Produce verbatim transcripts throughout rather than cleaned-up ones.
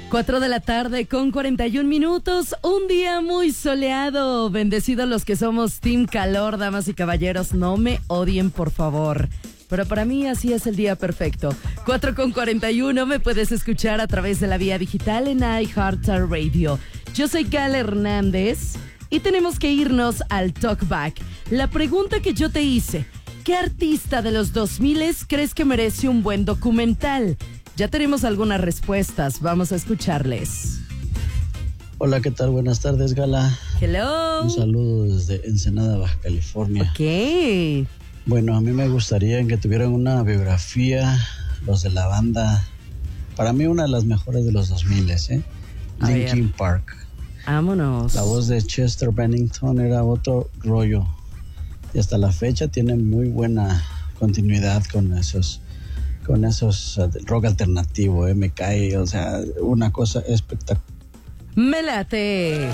Cuatro de la tarde con cuarenta y un minutos, un día muy soleado, bendecidos los que somos Team Calor, damas y caballeros, no me odien por favor, pero para mí así es el día perfecto. Cuatro con cuarenta y uno, me puedes escuchar a través de la vía digital en iHeartRadio. Yo soy Gala Hernández y tenemos que irnos al Talkback. La pregunta que yo te hice, ¿qué artista de los dos mil crees que merece un buen documental? Ya tenemos algunas respuestas, vamos a escucharles. Hola, ¿qué tal? Buenas tardes, Gala. Hello. Un saludo desde Ensenada, Baja California. Ok. Bueno, a mí me gustaría que tuvieran una biografía, los de la banda, para mí una de las mejores de los dos mil, ¿eh? A Linkin ver. Park. Vámonos. La voz de Chester Bennington era otro rollo. Y hasta la fecha tiene muy buena continuidad con esos... con esos uh, rock alternativo, eh, me cae, o sea, una cosa espectacular. Me late.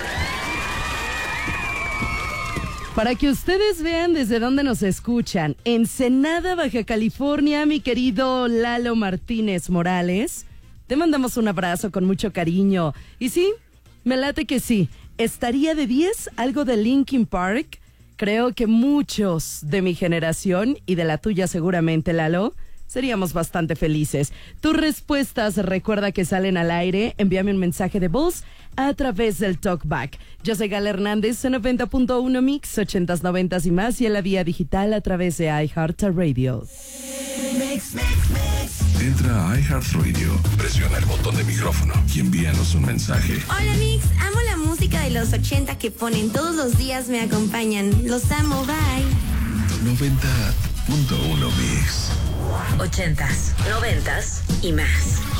Para que ustedes vean desde dónde nos escuchan, Ensenada, Baja California, mi querido Lalo Martínez Morales, te mandamos un abrazo con mucho cariño. Y sí, me late que sí, estaría de diez algo de Linkin Park. Creo que muchos de mi generación y de la tuya seguramente, Lalo, seríamos bastante felices. Tus respuestas, recuerda que salen al aire. Envíame un mensaje de voz a través del Talkback. Yo soy Gala Hernández, noventa punto uno Mix, ochentas, noventas y más, y en la vía digital a través de iHeartRadio. Mix, mix, mix. Entra a iHeartRadio, presiona el botón de micrófono y envíanos un mensaje. Hola, Mix, amo la música de los ochenta que ponen todos los días, me acompañan. Los amo, bye. noventa punto uno Mix. Ochentas, noventas y más.